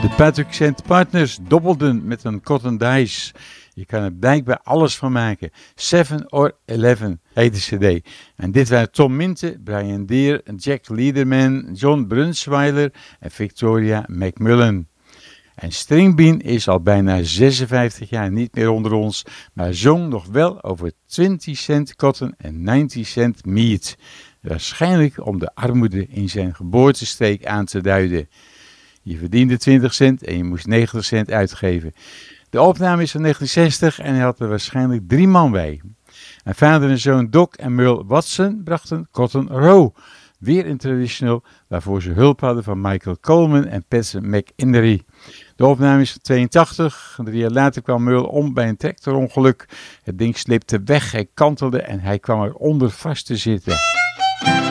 De Patrick St. Partners dobbelden met een cotton dice. Je kan er blijkbaar alles van maken. 7 or 11 heet de cd. En dit waren Tom Minte, Brian Deer, Jack Lederman, John Brunsweiler en Victoria McMullen. En Stringbean is al bijna 56 jaar niet meer onder ons, maar zong nog wel over 20 cent cotton en 90 cent meat. Waarschijnlijk om de armoede in zijn geboortestreek aan te duiden. Je verdiende 20 cent en je moest 90 cent uitgeven. De opname is van 1960 en hij had er waarschijnlijk 3 man bij. En vader en zoon Doc en Merle Watson brachten Cotton Row. Weer een traditional waarvoor ze hulp hadden van Michael Coleman en Patsy McInerney. De opname is van 82. 3 jaar later kwam Merle om bij een tractorongeluk. Het ding slipte weg, hij kantelde en hij kwam eronder vast te zitten.